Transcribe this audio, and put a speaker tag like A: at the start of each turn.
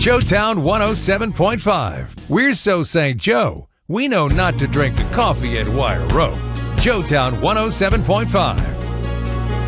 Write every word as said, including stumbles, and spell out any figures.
A: Joetown one oh seven point five. We're so Saint Joe, we know not to drink the coffee at Wire Road. Joetown one oh seven point five.